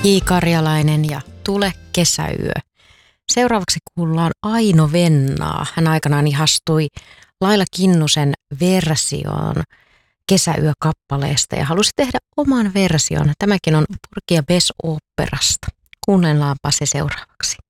J. Karjalainen ja Tule kesäyö. Seuraavaksi kuullaan Aino Vennaa. Hän aikanaan ihastui Laila Kinnusen versioon Kesäyö-kappaleesta ja halusi tehdä oman version. Tämäkin on Porgy ja Bess -oopperasta. Kuunnellaanpa se seuraavaksi.